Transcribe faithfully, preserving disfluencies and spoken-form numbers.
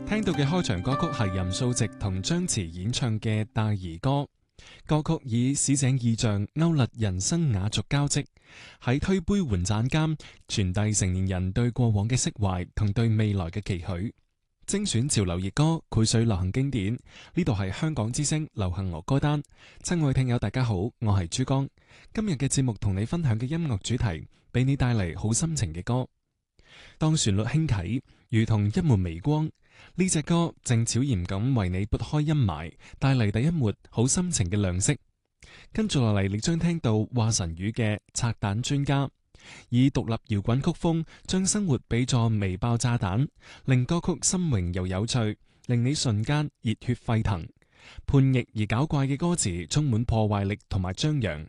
聽到嘅開場歌曲係任素汐同張弛演唱嘅《大兒歌》，歌曲以市井意象勾勒人生雅俗交織，喺推杯換盞間傳遞成年人對過往嘅釋懷同對未來嘅期許。精選潮流熱歌，膾萃流行經典。呢度係香港之聲流行樂歌單。親愛聽友大家好，我係珠江。今日嘅節目同你分享嘅音樂主題，俾你帶嚟好心情嘅歌。當旋律輕啟，如同一抹微光，呢隻歌正悄然咁為你撥開陰霾，帶嚟第一抹好心情嘅亮色。跟住落嚟，你將聽到華晨宇嘅《拆彈專家》，以獨立搖滾曲風將生活比作微爆炸彈，令歌曲新穎又有趣，令你瞬間熱血沸騰。叛逆而搞怪嘅歌詞充滿破壞力同埋張揚，